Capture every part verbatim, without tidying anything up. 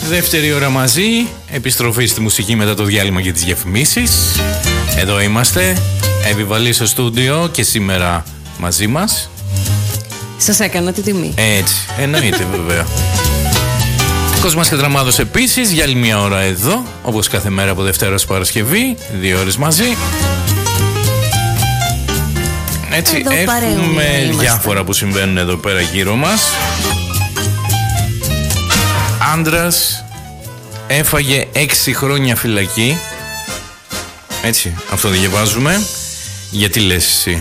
Δεύτερη ώρα μαζί, επιστροφή στη μουσική μετά το διάλειμμα για τις διαφημίσεις. Εδώ είμαστε, Εύη στο στούντιο και σήμερα μαζί μας. Σας έκανα τη τιμή. Έτσι, εννοείται βέβαια. Κόσμας και Δραμάδος επίσης, για άλλη μια ώρα εδώ, όπως κάθε μέρα από Δευτέρα ως Παρασκευή, δύο ώρες μαζί. Έτσι, εδώ έχουμε διάφορα που συμβαίνουν εδώ πέρα γύρω μας. Άντρας έφαγε έξι χρόνια φυλακή. Έτσι, αυτό διαβάζουμε. Γιατί λες εσύ?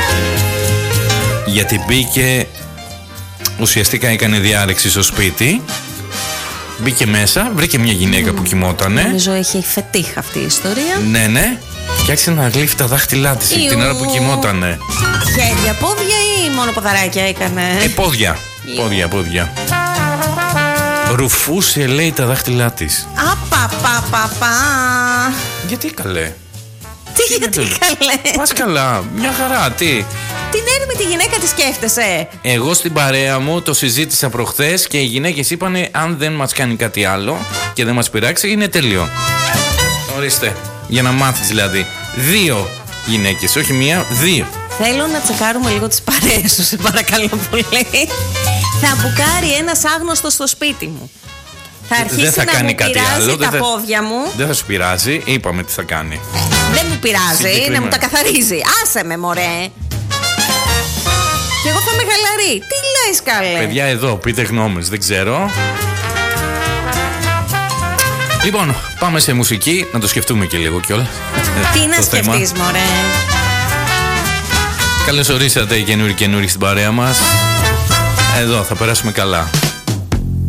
Γιατί μπήκε, ουσιαστικά έκανε διάρρηξη στο σπίτι, μπήκε μέσα, βρήκε μια γυναίκα mm. που κοιμότανε. Νομίζω έχει φετίχ αυτή η ιστορία. Ναι, ναι. Και άρχισε να γλύφει τα δάχτυλά της Ιου. την ώρα που κοιμότανε. Χέρια, πόδια ή μόνο ποδαράκια έκανε? Ε, πόδια. Ιου. Πόδια, πόδια. Ρουφούσε, λέει, τα δάχτυλά της. Απαπαπαπα. Γιατί καλέ? Τι, γιατί καλέ? Πας καλά, μια χαρά, τι? Την έρημη τη γυναίκα τη σκέφτεσαι? Εγώ στην παρέα μου το συζήτησα προχθές και οι γυναίκες είπανε αν δεν μας κάνει κάτι άλλο και δεν μας πειράξει είναι τέλειο. Ορίστε, για να μάθεις δηλαδή. Δύο γυναίκες, όχι μία, δύο. Θέλω να τσεκάρουμε λίγο τις παρέες σου, σε παρακαλώ πολύ. Θα μπουκάρει ένας άγνωστος στο σπίτι μου. Θα αρχίσει δεν θα να κάνει μου κάτι πειράζει άλλο, τα δεν πόδια θα... μου. Δεν θα σου πειράζει, είπαμε τι θα κάνει. Δεν μου πειράζει, να μου τα καθαρίζει. Άσε με μωρέ. Και εγώ θα είμαι χαλαρή. Τι λες καλέ? Παιδιά εδώ, πείτε γνώμες, δεν ξέρω. Λοιπόν, πάμε σε μουσική, να το σκεφτούμε και λίγο κιόλας. Τι να σκεφτείς μωρέ? Καλώς ορίσατε οι καινούριοι καινούριοι στην παρέα μας. Εδώ θα περάσουμε καλά.